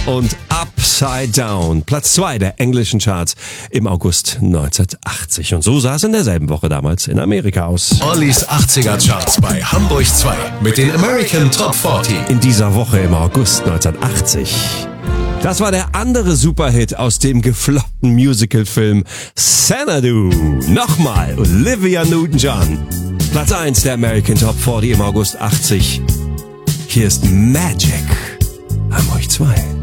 und Upside Down, Platz 2 der englischen Charts im August 1980. Und so sah es in derselben Woche damals in Amerika aus. Ollis 80er Charts bei Hamburg 2 mit den American Top 40. In dieser Woche im August 1980. Das war der andere Superhit aus dem gefloppten Musicalfilm Xanadu. Nochmal Olivia Newton-John. Platz 1 der American Top 40 im August 80. Hier ist Magic. Hamburg 2.